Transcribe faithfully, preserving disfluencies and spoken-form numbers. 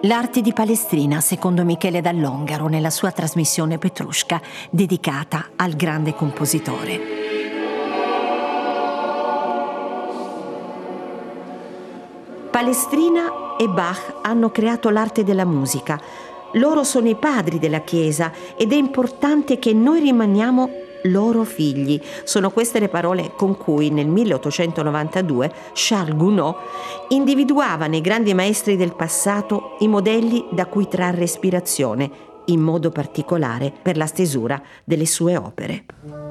L'arte di Palestrina, secondo Michele Dall'Ongaro, nella sua trasmissione Petrushka, dedicata al grande compositore. Palestrina e Bach hanno creato l'arte della musica. Loro sono i padri della Chiesa ed è importante che noi rimaniamo loro figli. Sono queste le parole con cui nel milleottocentonovantadue Charles Gounod individuava nei grandi maestri del passato i modelli da cui trarre ispirazione, in modo particolare per la stesura delle sue opere.